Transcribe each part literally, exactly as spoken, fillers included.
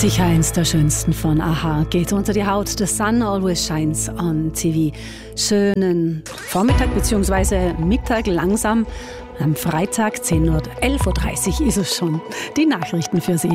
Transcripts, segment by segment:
Sicher eins der schönsten von a-ha. Geht unter die Haut. The sun always shines on T V. Schönen Vormittag bzw. Mittag langsam. Am Freitag zehn Uhr, elf Uhr dreißig ist es schon. Die Nachrichten für Sie.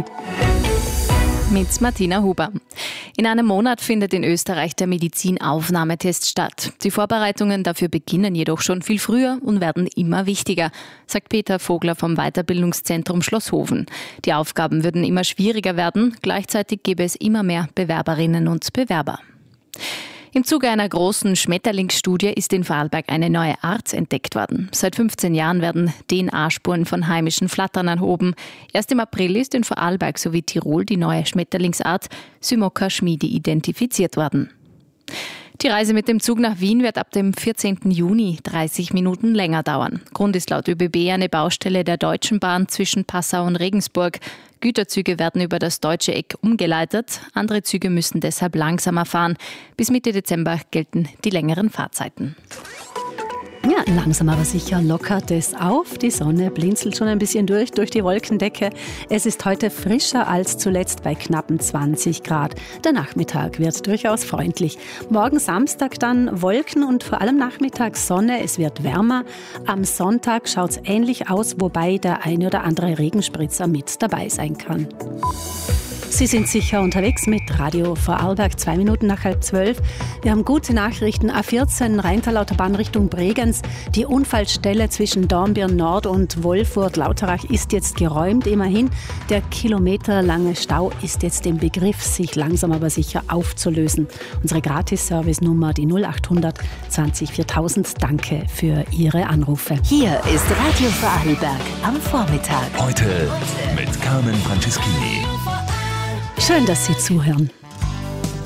Mit Martina Huber. In einem Monat findet in Österreich der Medizinaufnahmetest statt. Die Vorbereitungen dafür beginnen jedoch schon viel früher und werden immer wichtiger, sagt Peter Vogler vom Weiterbildungszentrum Schlosshofen. Die Aufgaben würden immer schwieriger werden, gleichzeitig gäbe es immer mehr Bewerberinnen und Bewerber. Im Zuge einer großen Schmetterlingsstudie ist in Vorarlberg eine neue Art entdeckt worden. Seit fünfzehn Jahren werden D N A-Spuren von heimischen Flattern erhoben. Erst im April ist in Vorarlberg sowie Tirol die neue Schmetterlingsart Symmachus schmidi identifiziert worden. Die Reise mit dem Zug nach Wien wird ab dem vierzehnten Juni dreißig Minuten länger dauern. Grund ist laut ÖBB eine Baustelle der Deutschen Bahn zwischen Passau und Regensburg. Güterzüge werden über das deutsche Eck umgeleitet. Andere Züge müssen deshalb langsamer fahren. Bis Mitte Dezember gelten die längeren Fahrzeiten. Ja, langsam aber sicher lockert es auf. Die Sonne blinzelt schon ein bisschen durch, durch die Wolkendecke. Es ist heute frischer als zuletzt bei knappen zwanzig Grad. Der Nachmittag wird durchaus freundlich. Morgen Samstag dann Wolken und vor allem nachmittags Sonne. Es wird wärmer. Am Sonntag schaut es ähnlich aus, wobei der eine oder andere Regenspritzer mit dabei sein kann. Sie sind sicher unterwegs mit Radio Vorarlberg, zwei Minuten nach halb zwölf. Wir haben gute Nachrichten. A vierzehn Rheintal-Autobahn Richtung Bregenz. Die Unfallstelle zwischen Dornbirn Nord und Wolfurt-Lauterach ist jetzt geräumt. Immerhin, der kilometerlange Stau ist jetzt im Begriff, sich langsam aber sicher aufzulösen. Unsere Gratis-Service-Nummer, die null acht hundert zwanzig viertausend. Danke für Ihre Anrufe. Hier ist Radio Vorarlberg am Vormittag. Heute mit Carmen Franceschini. Schön, dass Sie zuhören.